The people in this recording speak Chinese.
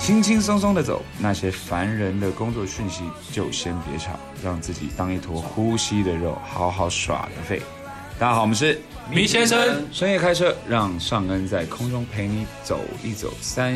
轻轻松松的走，那些烦人的工作讯息就先别吵，让自己当一坨呼吸的肉，好好耍个废。大家好，我们是米先生， 深夜开车，让尚恩在空中陪你走一走